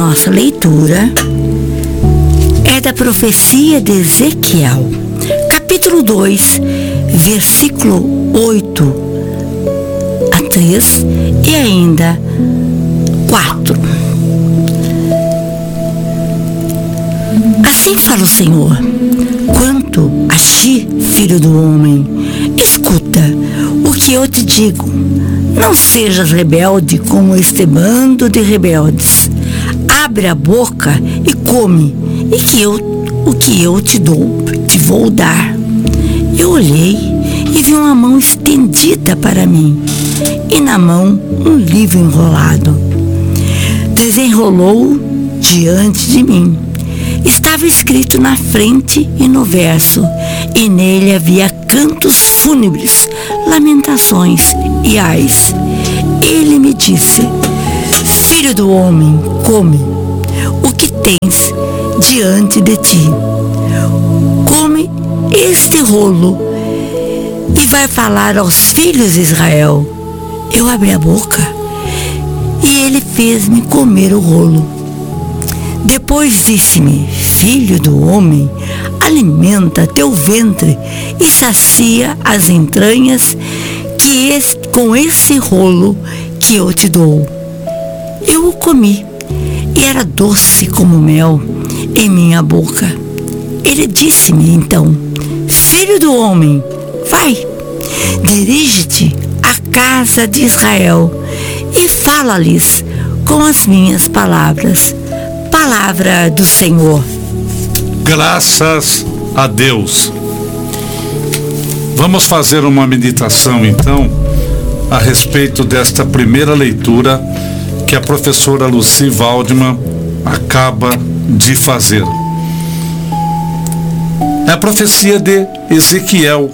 nossa leitura é da profecia de Ezequiel, capítulo 2, versículo 8 a 3 e ainda 4. Assim fala o Senhor: quanto a ti, filho do homem, escuta o que eu te digo. Não sejas rebelde como este bando de rebeldes. Abre a boca e come, e o que eu te vou dar. Eu olhei e vi uma mão estendida para mim, e na mão um livro enrolado. Desenrolou diante de mim. Estava escrito na frente e no verso, e nele havia cantos fúnebres, lamentações e ais. Ele me disse: filho do homem, come o que tens diante de ti. Come este rolo e vai falar aos filhos de Israel. Eu abri a boca e ele fez-me comer o rolo. Depois disse-me: filho do homem, alimenta teu ventre e sacia as entranhas com esse rolo que eu te dou. Eu o comi e era doce como mel em minha boca. Ele disse-me então: filho do homem, vai, dirige-te à casa de Israel e fala-lhes com as minhas palavras. Palavra do Senhor. Graças a Deus. Vamos fazer uma meditação então a respeito desta primeira leitura que a professora Lucy Waldman acaba de fazer. É a profecia de Ezequiel.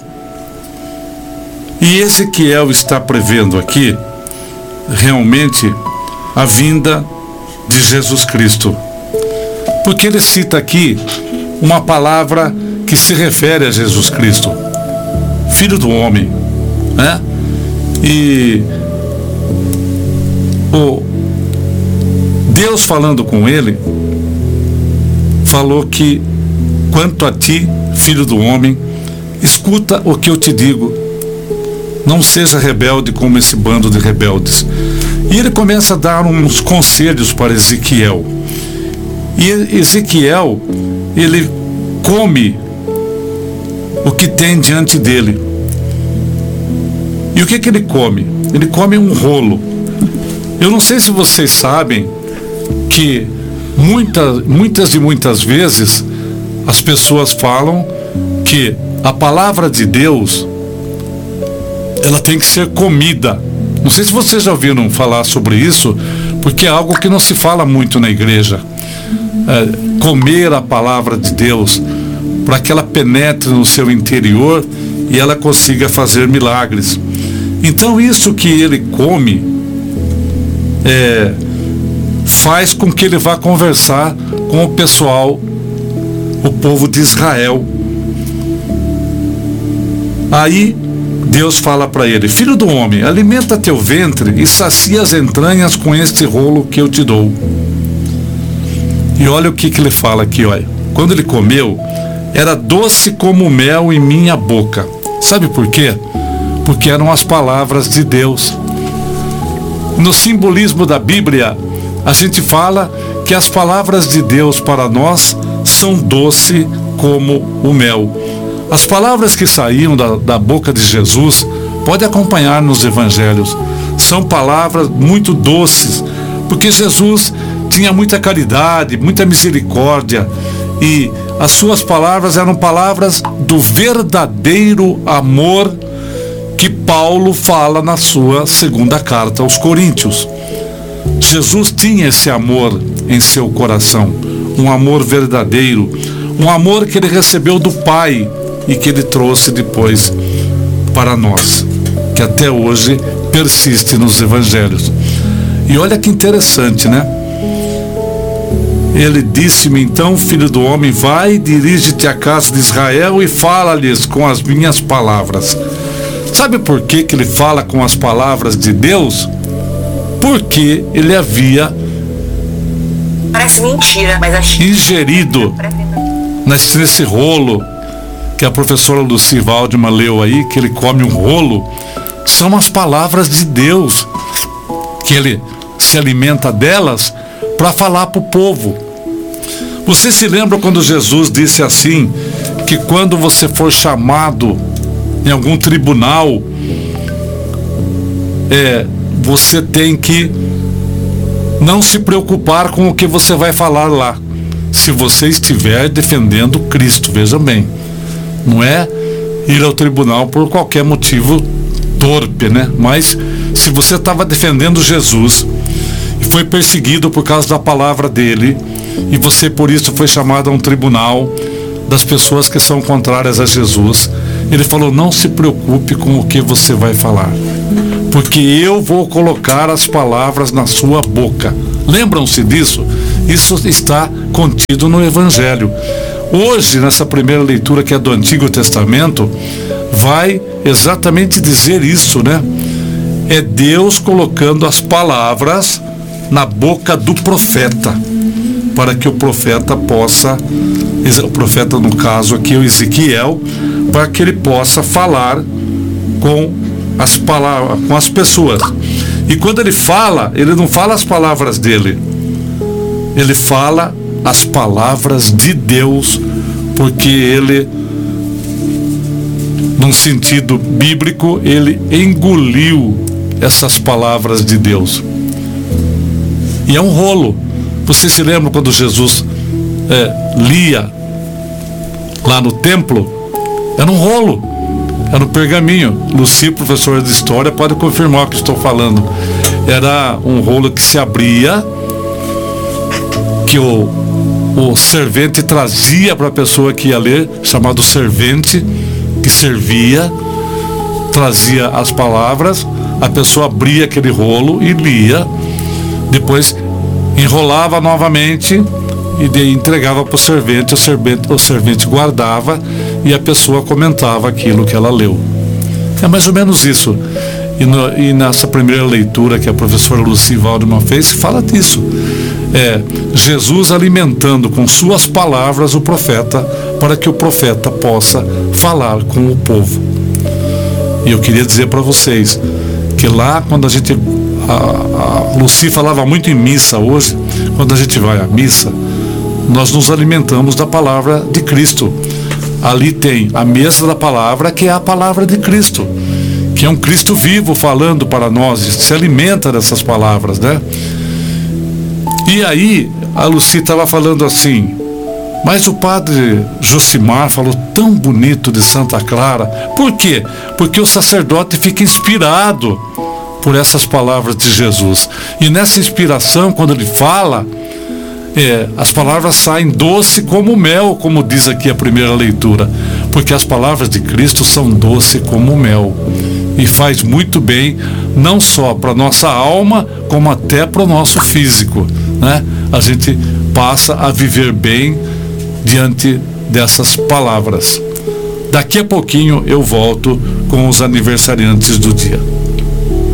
E Ezequiel está prevendo aqui realmente a vinda de Jesus Cristo. Porque ele cita aqui uma palavra que se refere a Jesus Cristo, filho do homem, né? E Deus falando com ele, falou que quanto a ti, filho do homem, escuta o que eu te digo. Não seja rebelde como esse bando de rebeldes. E ele começa a dar uns conselhos para Ezequiel. E Ezequiel, ele come o que tem diante dele. E o que ele come? Ele come um rolo. Eu não sei se vocês sabem que muitas vezes as pessoas falam que a palavra de Deus, ela tem que ser comida. Não sei se vocês já ouviram falar sobre isso, porque é algo que não se fala muito na igreja. Comer a palavra de Deus, para que ela penetre no seu interior e ela consiga fazer milagres. Então isso que ele come faz com que ele vá conversar com o pessoal, o povo de Israel. Aí Deus fala para ele: filho do homem, alimenta teu ventre e sacia as entranhas com este rolo que eu te dou. E olha o que ele fala aqui, olha. Quando ele comeu, era doce como mel em minha boca. Sabe por quê? Porque eram as palavras de Deus. No simbolismo da Bíblia, a gente fala que as palavras de Deus para nós são doce como o mel. As palavras que saíam da boca de Jesus, pode acompanhar nos evangelhos, são palavras muito doces, porque Jesus tinha muita caridade, muita misericórdia, e as suas palavras eram palavras do verdadeiro amor que Paulo fala na sua segunda carta aos Coríntios. Jesus tinha esse amor em seu coração, um amor verdadeiro, um amor que ele recebeu do Pai e que ele trouxe depois para nós, que até hoje persiste nos evangelhos. E olha que interessante, né? Ele disse-me então: filho do homem, vai, dirige-te à casa de Israel e fala-lhes com as minhas palavras. Sabe por que ele fala com as palavras de Deus? Porque ele havia Parece mentira, mas acho ingerido nesse rolo que a professora Lucy Waldman leu aí, que ele come um rolo, são as palavras de Deus, que ele se alimenta delas para falar para o povo. Você se lembra quando Jesus disse assim, que quando você for chamado em algum tribunal, você tem que não se preocupar com o que você vai falar lá, se você estiver defendendo Cristo. Veja bem, não é ir ao tribunal por qualquer motivo torpe, né? Mas se você estava defendendo Jesus e foi perseguido por causa da palavra dele, e você por isso foi chamado a um tribunal das pessoas que são contrárias a Jesus, ele falou: não se preocupe com o que você vai falar, porque eu vou colocar as palavras na sua boca. Lembram-se disso? Isso está contido no Evangelho. Hoje, nessa primeira leitura, que é do Antigo Testamento, vai exatamente dizer isso, né? É Deus colocando as palavras na boca do profeta, para que o profeta possa, o profeta no caso aqui, o Ezequiel, para que ele possa falar com as palavras, com as pessoas. E quando ele fala, ele não fala as palavras dele, ele fala as palavras de Deus, porque ele, num sentido bíblico, ele engoliu essas palavras de Deus. E é um rolo. Você se lembra quando Jesus lia lá no templo? Era um rolo, era um pergaminho. Lucy, professora de história, pode confirmar o que estou falando. Era um rolo que se abria, que o servente trazia para a pessoa que ia ler, chamado servente, que servia, trazia as palavras, a pessoa abria aquele rolo e lia, depois enrolava novamente e entregava para o servente, o servente guardava e a pessoa comentava aquilo que ela leu. É mais ou menos isso. E nessa primeira leitura que a professora Lucy Waldman fez, fala disso. Jesus alimentando com suas palavras o profeta, para que o profeta possa falar com o povo. E eu queria dizer para vocês que lá, quando a Lucy falava muito em missa hoje, quando a gente vai à missa, nós nos alimentamos da palavra de Cristo. Ali tem a mesa da palavra, que é a palavra de Cristo, que é um Cristo vivo falando para nós, se alimenta dessas palavras, né? E aí a Lucy estava falando assim, mas o padre Josimar falou tão bonito de Santa Clara. Por quê? Porque o sacerdote fica inspirado por essas palavras de Jesus. E nessa inspiração, quando ele fala, as palavras saem doce como mel, como diz aqui a primeira leitura, porque as palavras de Cristo são doce como mel e faz muito bem, não só para nossa alma, como até para o nosso físico, né? A gente passa a viver bem diante dessas palavras. Daqui a pouquinho eu volto com os aniversariantes do dia.